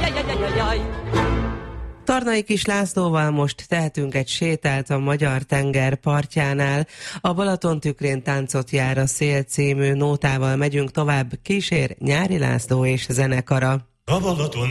Tarnai Kis Lászlóval most tehetünk egy sétát a Magyar tenger partjánál. A Balaton tükrén táncot jár a Szél című nótával megyünk tovább. Kísér Nyári László és zenekara. A Balaton